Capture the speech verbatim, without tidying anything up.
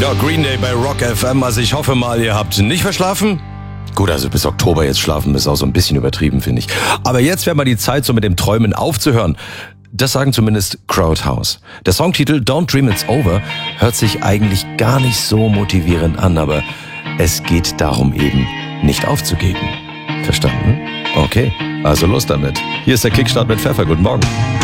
Ja, Green Day bei Rock F M. Also ich hoffe mal, ihr habt nicht verschlafen. Gut, also bis Oktober jetzt schlafen ist auch so ein bisschen übertrieben, finde ich. Aber jetzt wäre mal die Zeit, so mit dem Träumen aufzuhören. Das sagen zumindest Crowdhouse. Der Songtitel Don't Dream It's Over hört sich eigentlich gar nicht so motivierend an, aber es geht darum eben, nicht aufzugeben. Verstanden? Okay, also los damit. Hier ist der Kickstart mit Pfeffer. Guten Morgen.